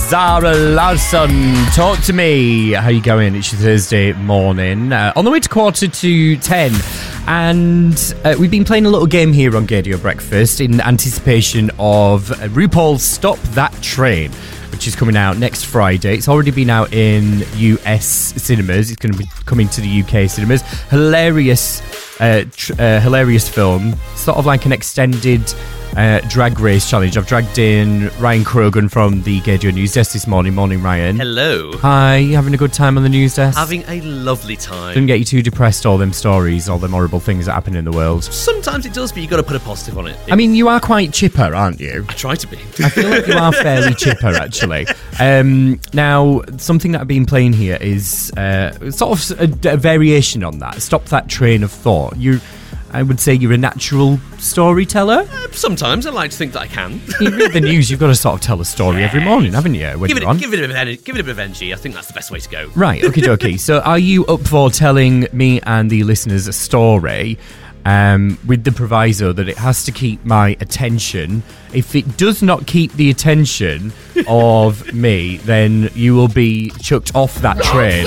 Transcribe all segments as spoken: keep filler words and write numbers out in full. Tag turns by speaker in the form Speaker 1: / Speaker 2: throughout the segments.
Speaker 1: Zara Larsson. Talk to me. How you going? It's your Thursday morning. Uh, on the way to quarter to ten. And uh, we've been playing a little game here on Gaydio Breakfast in anticipation of uh, RuPaul's Stop That Train, which is coming out next Friday. It's already been out in U S cinemas. It's going to be coming to the U K cinemas. Hilarious, uh, tr- uh, hilarious film. Sort of like an extended uh, drag race challenge. I've dragged in Ryan Krogan from the Gaydio News Desk this morning. Morning, Ryan.
Speaker 2: Hello.
Speaker 1: Hi, you having a good time on the news desk?
Speaker 2: Having a lovely time.
Speaker 1: Didn't get you too depressed, all them stories, all them horrible things that happen in the world.
Speaker 2: Sometimes it does, but you've got to put a positive on it.
Speaker 1: I mean, you are quite chipper, aren't you?
Speaker 2: I try to be.
Speaker 1: I feel like you are fairly chipper, actually. Um, now, something that I've been playing here is uh, sort of a, a variation on that. Stop that train of thought. You, I would say you're a natural storyteller.
Speaker 2: Uh, sometimes I like to think that I can.
Speaker 1: You read the news, you've got to sort of tell a story every morning, haven't you? When
Speaker 2: Give
Speaker 1: you're
Speaker 2: it,
Speaker 1: on.
Speaker 2: give it a bit of energy. Give it a bit of energy. I think that's the best way to go.
Speaker 1: Right, okie dokie. So are you up for telling me and the listeners a story um, with the proviso that it has to keep my attention? If it does not keep the attention of me, then you will be chucked off that train.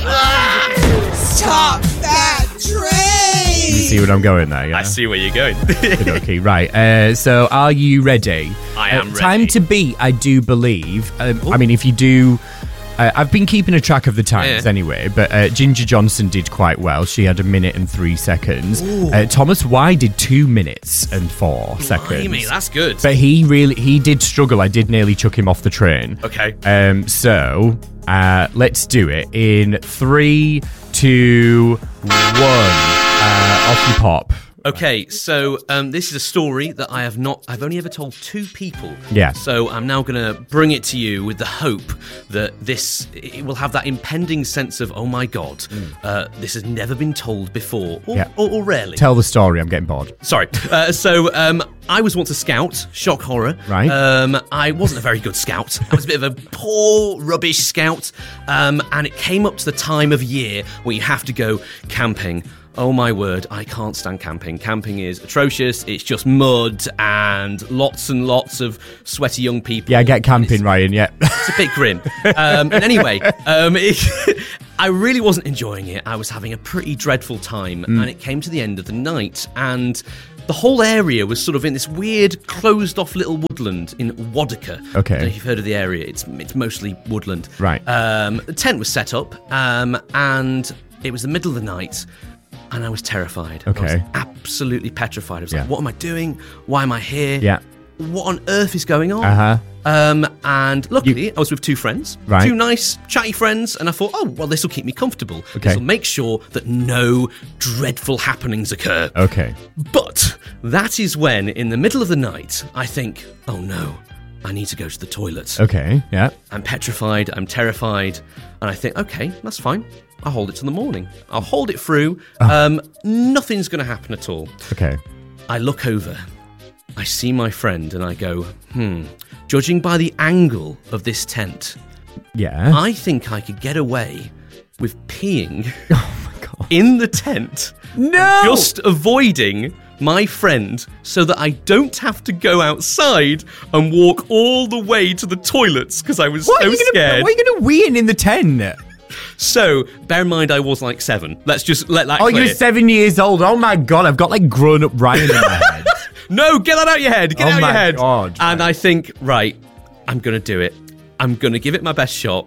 Speaker 3: Stop that train!
Speaker 1: You see what I'm going there, yeah?
Speaker 2: I see where you're going.
Speaker 1: Okie dokie, right. Uh, so are you ready?
Speaker 2: I am
Speaker 1: uh,
Speaker 2: ready.
Speaker 1: Time to beat, I do believe. Um, I mean, if you do... Uh, I've been keeping a track of the times
Speaker 2: Yeah.
Speaker 1: anyway, but uh, Ginger Johnson did quite well. She had a minute and three seconds. Uh, Thomas Y did two minutes and four seconds.
Speaker 2: Blimey, that's good.
Speaker 1: But he really, he did struggle. I did nearly chuck him off the train.
Speaker 2: Okay.
Speaker 1: Um. So, uh, let's do it in three, two, one. Uh, off you pop.
Speaker 2: Okay, so um, this is a story that I have not, I've only ever told two people.
Speaker 1: Yeah.
Speaker 2: So I'm now going to bring it to you with the hope that this, it will have that impending sense of, oh my God, mm. uh, this has never been told before, or,
Speaker 1: Yeah.
Speaker 2: or, or rarely.
Speaker 1: Tell the story. I'm getting bored.
Speaker 2: Sorry. Uh, so um, I was once a scout, shock horror.
Speaker 1: Right.
Speaker 2: Um, I wasn't a very good scout. I was a bit of a poor, rubbish scout. Um, and it came up to the time of year where you have to go camping. Oh my word, I can't stand camping. Camping is atrocious. It's just mud and lots and lots of sweaty young people.
Speaker 1: Yeah, get camping, Ryan, yeah.
Speaker 2: It's a bit grim. Um, and anyway, um, it, I really wasn't enjoying it. I was having a pretty dreadful time. Mm. And it came to the end of the night. And the whole area was sort of in this weird, closed-off little woodland in Wadaka.
Speaker 1: Okay.
Speaker 2: I don't know if you've heard of the area. It's it's mostly woodland.
Speaker 1: Right.
Speaker 2: Um, the tent was set up. Um, and it was the middle of the night. And I was terrified.
Speaker 1: Okay.
Speaker 2: I was absolutely petrified. I was
Speaker 1: Yeah.
Speaker 2: like, what am I doing? Why am I here?
Speaker 1: Yeah.
Speaker 2: What on earth is going on?
Speaker 1: Uh-huh.
Speaker 2: Um, and luckily, I was with two friends.
Speaker 1: Right.
Speaker 2: Two nice, chatty friends. And I thought, oh, well, this will keep me comfortable.
Speaker 1: Okay.
Speaker 2: This will make sure that no dreadful happenings occur.
Speaker 1: Okay.
Speaker 2: But that is when, in the middle of the night, I think, oh no, I need to go to the toilet.
Speaker 1: Okay, yeah.
Speaker 2: I'm petrified, I'm terrified, and I think, okay, that's fine. I'll hold it till the morning. I'll hold it through.
Speaker 1: Oh.
Speaker 2: Um, nothing's going to happen at all.
Speaker 1: Okay.
Speaker 2: I look over, I see my friend, and I go, hmm, judging by the angle of this tent,
Speaker 1: Yeah.
Speaker 2: I think I could get away with peeing
Speaker 1: Oh my God.
Speaker 2: in the tent.
Speaker 1: No!
Speaker 2: Just avoiding my friend so that I don't have to go outside and walk all the way to the toilets because I was
Speaker 1: What
Speaker 2: so
Speaker 1: are you gonna,
Speaker 2: scared.
Speaker 1: What are you going to wee in in the tent?
Speaker 2: So, bear in mind I was like seven. Let's just let that
Speaker 1: Oh,
Speaker 2: clear.
Speaker 1: you're seven years old. Oh my God, I've got like grown-up Ryan in my head.
Speaker 2: No, get that out of your head. Get
Speaker 1: Oh
Speaker 2: it out of
Speaker 1: my
Speaker 2: your head.
Speaker 1: God,
Speaker 2: and
Speaker 1: right.
Speaker 2: I think, right, I'm going to do it. I'm going to give it my best shot.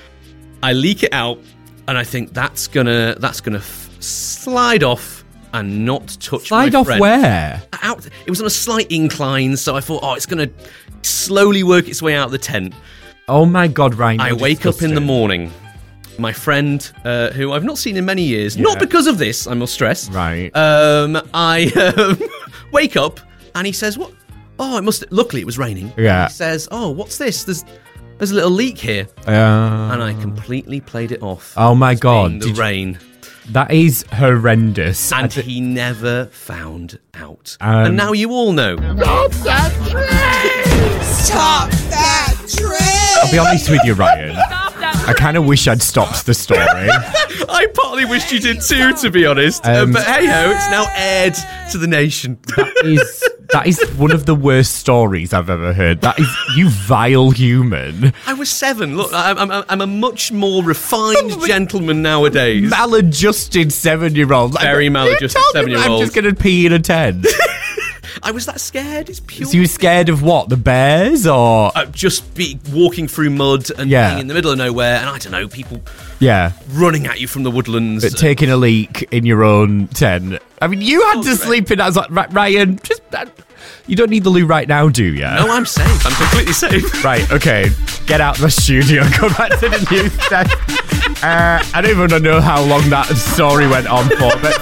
Speaker 2: I leak it out, and I think that's going to that's gonna f- slide off and not touch
Speaker 1: Slide
Speaker 2: my
Speaker 1: off
Speaker 2: friend.
Speaker 1: where?
Speaker 2: Out. It was on a slight incline, so I thought, oh, it's going to slowly work its way out of the tent.
Speaker 1: Oh my God, Ryan.
Speaker 2: I
Speaker 1: you're
Speaker 2: wake up in the
Speaker 1: disgusting.
Speaker 2: morning. My friend, uh, who I've not seen in many years,
Speaker 1: Yeah.
Speaker 2: not because of this, I must stress.
Speaker 1: Right.
Speaker 2: Um, I um, wake up and he says, "What? Oh, it must." Luckily, it was raining.
Speaker 1: Yeah.
Speaker 2: He says, "Oh, what's this? There's there's a little leak here,"
Speaker 1: Uh,
Speaker 2: and I completely played it off.
Speaker 1: Oh my
Speaker 2: as
Speaker 1: God,
Speaker 2: being the
Speaker 1: did you-
Speaker 2: rain.
Speaker 1: that is horrendous. I
Speaker 2: And
Speaker 1: thi-
Speaker 2: he never found out.
Speaker 1: Um,
Speaker 2: and now you all know.
Speaker 3: Stop that train! Stop that train!
Speaker 1: I'll be honest with you, Ryan. I kind of wish I'd stopped the story.
Speaker 2: I partly wished you did too, to be honest. Uh,
Speaker 1: Um,
Speaker 2: but hey ho, it's now aired to the nation.
Speaker 1: That is That is one of the worst stories I've ever heard. That is, you vile human.
Speaker 2: I was seven. Look, I'm, I'm, I'm a much more refined gentleman nowadays.
Speaker 1: Maladjusted seven-year-old.
Speaker 2: Very maladjusted seven-year-old.
Speaker 1: I'm just going to pee in a tent.
Speaker 2: I was that scared. It's pure.
Speaker 1: So you were scared of what? The bears or?
Speaker 2: Uh, just be walking through mud and
Speaker 1: Yeah.
Speaker 2: being in the middle of nowhere, and I don't know, people
Speaker 1: Yeah.
Speaker 2: running at you from the woodlands.
Speaker 1: But taking a leak in your own tent. I mean, you had
Speaker 2: Oh,
Speaker 1: to
Speaker 2: right.
Speaker 1: sleep in. I was like, "Ri- Ryan, just uh, you don't need the loo right now, do you?
Speaker 2: No, I'm safe. I'm completely safe.
Speaker 1: Right, okay. Get out of the studio. Go back to the news desk. Uh, I don't even know how long that story went on for, but